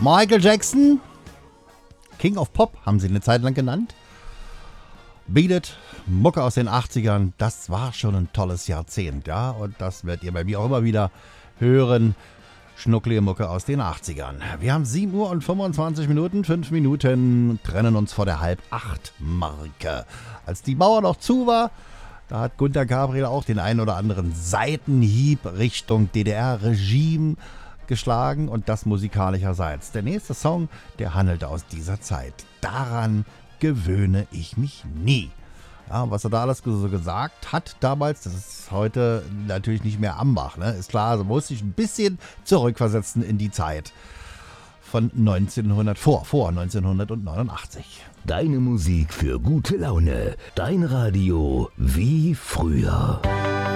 Michael Jackson, King of Pop, haben sie eine Zeit lang genannt. Beat It, Mucke aus den 80ern, das war schon ein tolles Jahrzehnt, ja. Und das werdet ihr bei mir auch immer wieder hören. Schnucklige Mucke aus den 80ern. Wir haben 7 Uhr und 25 Minuten, 5 Minuten trennen uns vor der Halb-8-Marke. Als die Mauer noch zu war, da hat Günter Gabriel auch den einen oder anderen Seitenhieb Richtung DDR-Regime geschlagen und das musikalischerseits. Der nächste Song, der handelte aus dieser Zeit. Daran gewöhne ich mich nie. Ja, was er da alles so gesagt hat damals, das ist heute natürlich nicht mehr Ambach, ne? Ist klar, also muss ich ein bisschen zurückversetzen in die Zeit von vor 1989. Deine Musik für gute Laune. Dein Radio wie früher.